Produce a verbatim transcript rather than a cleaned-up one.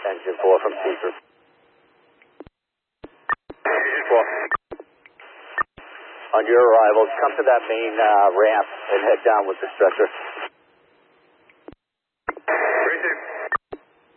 Engine four from Seeker. Four. On your arrival, come to that main uh, ramp and head down with the stretcher.